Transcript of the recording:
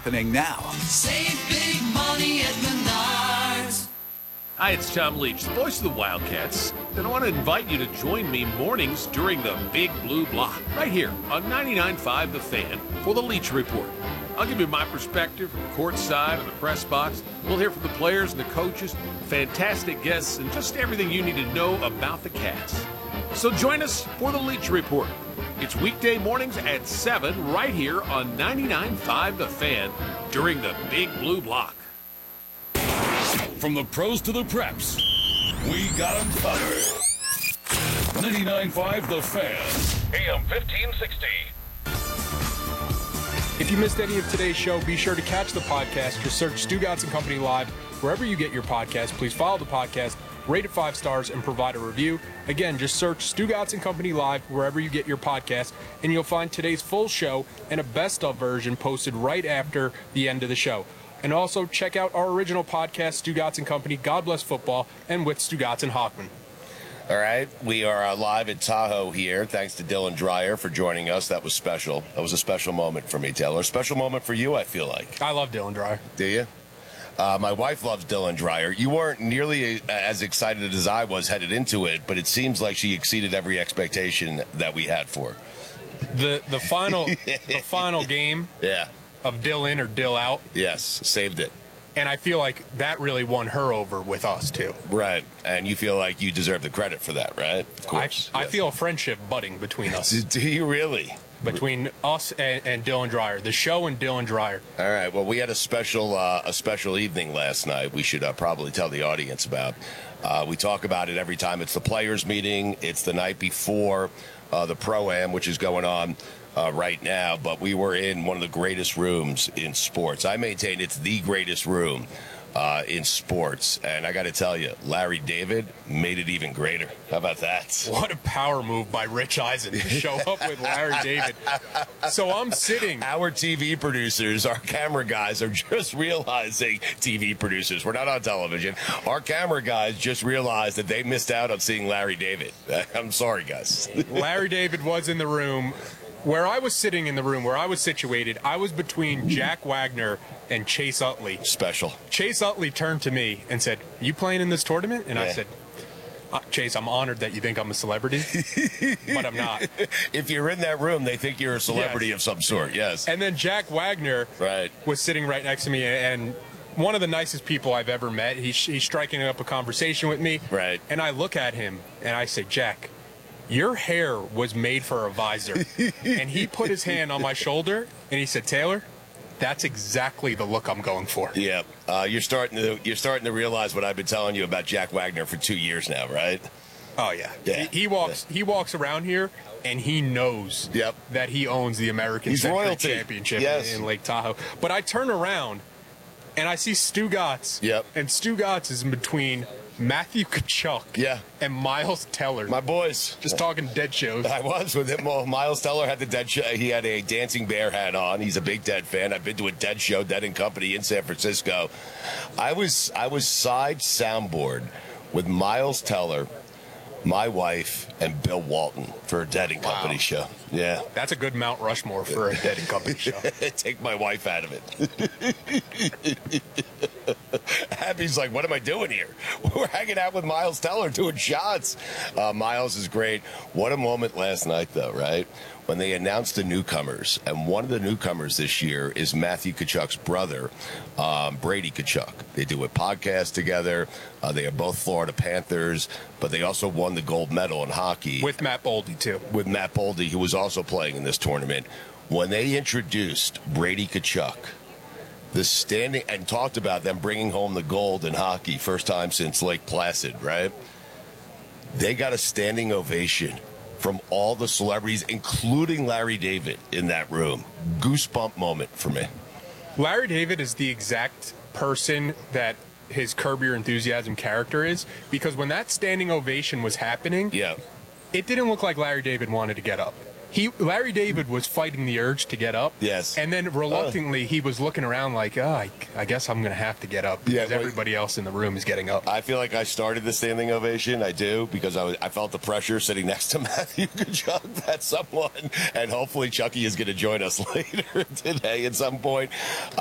happening now. Save big money at Menards. Hi, it's Tom Leach, the voice of the Wildcats, and I want to invite you to join me mornings during the Big Blue Block, right here on 99.5 The Fan for the Leach Report. I'll give you my perspective from courtside and the press box. We'll hear from the players and the coaches, fantastic guests, and just everything you need to know about the Cats. So join us for the Leach Report. It's weekday mornings at 7 right here on 99.5 The Fan during the Big Blue Block. From the pros to the preps, we got them covered. 99.5 The Fan, AM 1560. If you missed any of today's show, be sure to catch the podcast. Just search Stugotz & Company Live wherever you get your podcast. Please follow the podcast, rate it 5 stars, and provide a review. Again, just search Stugotz & Company Live wherever you get your podcast, and you'll find today's full show and a best-of version posted right after the end of the show. And also check out our original podcast, Stugotz & Company, God Bless Football, and with Stugotz and Hockman. All right, we are live at Tahoe here. Thanks to Dylan Dreyer for joining us. That was special. That was a special moment for me, Taylor. A special moment for you, I feel like. I love Dylan Dreyer. Do you? My wife loves Dylan Dreyer. You weren't nearly as excited as I was headed into it, but it seems like she exceeded every expectation that we had for her. The final game of Dylan or Dill out. Yes, saved it. And I feel like that really won her over with us, too. Right. And you feel like you deserve the credit for that, right? Of course. I feel a friendship budding between us. Do you really? Between us and Dylan Dreyer. The show and Dylan Dreyer. All right. Well, we had a special evening last night we should probably tell the audience about. We talk about it every time it's the players' meeting. It's the night before the Pro-Am, which is going on right now, but we were in one of the greatest rooms in sports. I maintain it's the greatest room in sports, and I got to tell you, Larry David made it even greater. How about that? What a power move by Rich Eisen to show up with Larry David. So I'm sitting. Our TV producers, our camera guys are just realizing, TV producers, we're not on television. Our camera guys just realized that they missed out on seeing Larry David. I'm sorry, guys. Larry David was in the room. Where I was sitting in the room, where I was situated, I was between Jack Wagner and Chase Utley. Special. Chase Utley turned to me and said, "You playing in this tournament?" And I said, Chase, I'm honored that you think I'm a celebrity, but I'm not. If you're in that room, they think you're a celebrity of some sort, yes. And then Jack Wagner was sitting right next to me, and one of the nicest people I've ever met. He's striking up a conversation with me. Right. And I look at him, and I say, "Jack, your hair was made for a visor." And he put his hand on my shoulder and he said, "Taylor, that's exactly the look I'm going for." Yeah, you're starting to realize what I've been telling you about Jack Wagner for 2 years now, right? Oh yeah. He walks around here and he knows that he owns the American Century Championship in Lake Tahoe. But I turn around and I see Stugotz. And Stugotz is in between Matthew Tkachuk and Miles Teller. My boys. Just talking dead shows. I was with him. Well, Miles Teller had the dead show. He had a Dancing Bear hat on. He's a big Dead fan. I've been to a Dead show, Dead and Company in San Francisco. I was side soundboard with Miles Teller, my wife, and Bill Walton for a Dead and Company show. Yeah. That's a good Mount Rushmore for a Dead and Company show. Take my wife out of it. Abby's like, what am I doing here? We're hanging out with Miles Teller doing shots. Miles is great. What a moment last night, though, right? When they announced the newcomers, and one of the newcomers this year is Matthew Tkachuk's brother, Brady Tkachuk. They do a podcast together. They are both Florida Panthers, but they also won the gold medal in hockey. With Matt Boldy, too. With Matt Boldy, who was also playing in this tournament. When they introduced Brady Tkachuk, the standing, and talked about them bringing home the gold in hockey, first time since Lake Placid, right? They got a standing ovation from all the celebrities, including Larry David, in that room. Goosebump moment for me. Larry David is the exact person that his Curb Your Enthusiasm character is, because when that standing ovation was happening, it didn't look like Larry David wanted to get up. Larry David was fighting the urge to get up. Yes. And then reluctantly, he was looking around like, I guess I'm going to have to get up because everybody else in the room is getting up. I feel like I started the standing ovation. I do, because I felt the pressure sitting next to Matthew Tkachuk. That's someone. And hopefully Chucky is going to join us later today at some point.